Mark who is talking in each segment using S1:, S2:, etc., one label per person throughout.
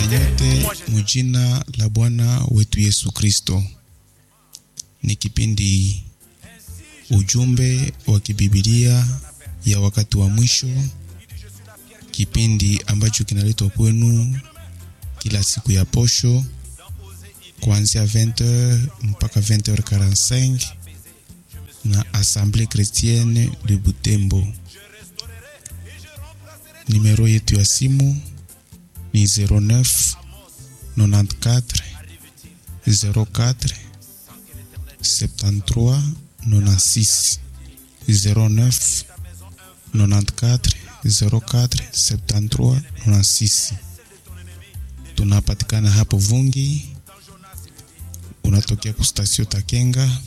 S1: nyote mujina la Bwana wetu Yesu Kristo. Ni kipindi ujumbe wa kibibilia ya wakati wa mwisho, kipindi ambacho kinaletwa kwenu kila siku ya posho kuanzia 20h mpaka 20h45 na Assemblée Chrétienne de Butembo. Numero yetu ya simu ni 09 94 04 73 96 09 94 04 73 96. Tunapatikana hapo Vungi. Unatokea ku station Takenga,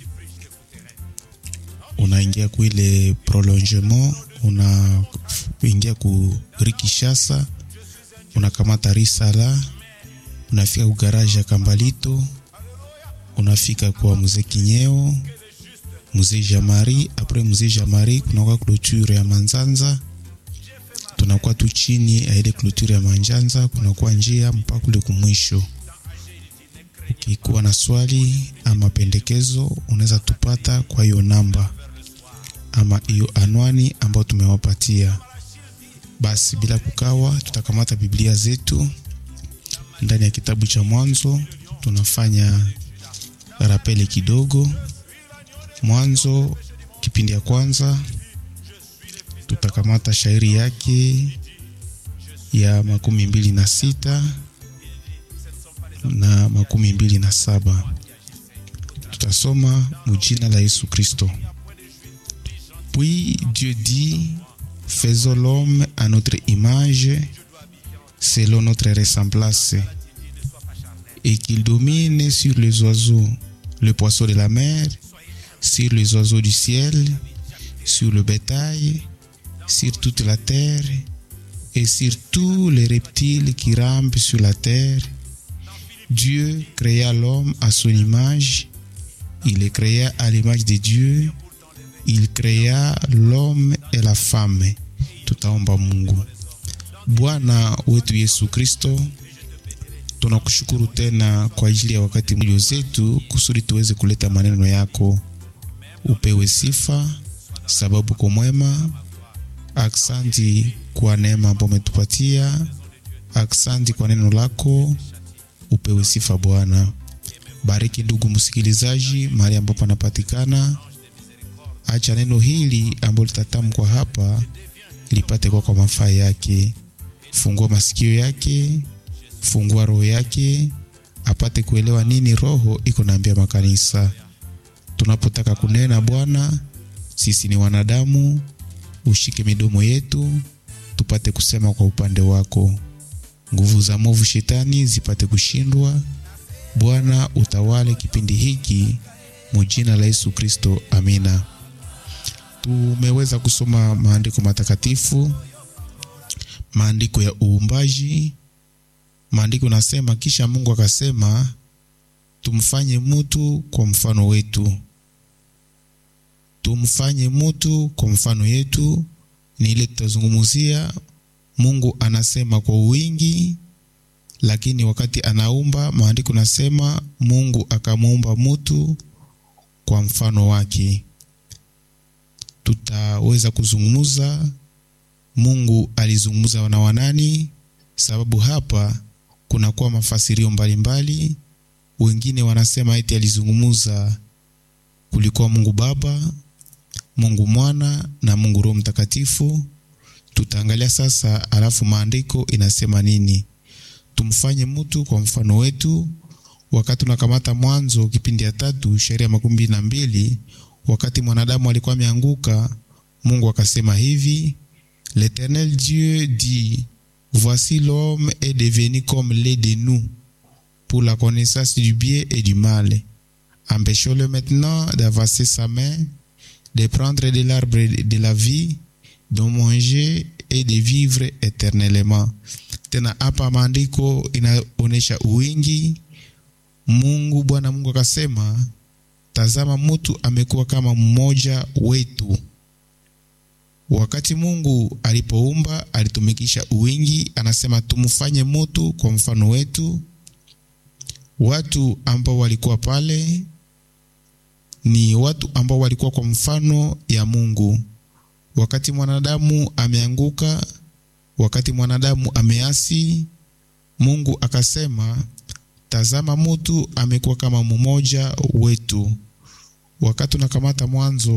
S1: unaingia kuile prolongement, unaingia ku Rikishasa, unakamata Risala, unafika ku garage ya Kambalito, unafika kwa Mzee Kinyeo, Mzee Jamari. Après Mzee Jamari kunakuwa clôture ya Manzanza, tunakuwa tu chini ya ile clôture ya Manzanza, kunakuwa njia mpaka kule kumwisho. Ukikuwa na swali ama pendekezo, unaweza tupata kwa hiyo namba ama hiyo anwani ambayo tumewapatia. Basi bila kukawa, tutakamata Biblia zetu ndani ya kitabu cha Mwanzo. Tunafanya rapele kidogo. Mwanzo kipindi ya kwanza, tutakamata shairi yake ya 26 na 27. Tutasoma mujina la Yesu Kristo. Puis Dieu dit, faisons l'homme à notre image, selon notre ressemblance, et qu'il domine sur les oiseaux, le poisson de la mer, sur les oiseaux du ciel, sur le bétail, sur toute la terre, et sur tous les reptiles qui rampent sur la terre. Dieu créa l'homme à son image, il les créa à l'image de Dieu, il créa l'homme et la femme. Tutaomba Mungu. Bwana wetu Yesu Kristo, tunakushukuru tena kwa ajili ya wakati mlio zetu kusudi tuweze kuleta maneno yako. Upewe sifa sababu kwa mwema. Aksanti kwa neema ambayo umetupatia. Aksanti kwa neno lako. Upewe sifa Bwana. Bariki ndugu msikilizaji mahali ambapo anapatikana. Acha neno hili ambalo litatamkwa hapa lipate kwa mafaa yake. Fungua masikio yake, fungua roho yake, apate kuelewa nini roho iko naambia makanisa. Tunapotaka kunena Bwana, sisi ni wanadamu, ushike midomo yetu tupate kusema kwa upande wako. Nguvu za mwovu shetani zipate kushindwa. Bwana utawale kipindi hiki mujina la Yesu Kristo, amina. Tumeweza kusoma maandiko matakatifu, maandiko ya uumbaji. Maandiko nasema kisha Mungu akasema tumfanye mtu kwa mfano wetu. Tumfanye mtu kwa mfano yetu ni ile tutazungumzia. Mungu anasema kwa wingi, lakini wakati anaumba, maandiko nasema Mungu akamuumba mtu kwa mfano wake. Tutaweza kuzungumza Mungu alizungumza na wanani, sababu hapa kuna kwa mafasirio mbalimbali. Wengine wanasema eti alizungumza kulikuwa Mungu Baba, Mungu Mwana na Mungu Roho Mtakatifu. Tutaangalia sasa alafu maandiko inasema nini. Tumfanye mtu kwa mfano wetu. Wakati tunakamata Mwanzo kipindi ya 3 shairi ya 12, wakati mwanadamu alikuwa ameanguka, Mungu akasema hivi: L'Éternel Dieu dit, voici l'homme est devenu comme l'un de nous, pour la connaissance du bien et du mal. Empêchons-le maintenant d'avancer sa main, de prendre de l'arbre de la vie, de manger et de vivre éternellement. Tena hapa maandiko inaonesha uwingi. Bwana Mungu akasema, tazama mtu amekuwa kama mmoja wetu. Wakati Mungu alipoumba, alitumikisha uwingi, anasema tumfanye mtu kwa mfano wetu. Watu ambao walikuwa pale ni watu ambao walikuwa kwa mfano ya Mungu. Wakati mwanadamu ameanguka, wakati mwanadamu ameasi, Mungu akasema, tazama mtu amekuwa kama mmoja wetu. Wakati tunakamata Mwanzo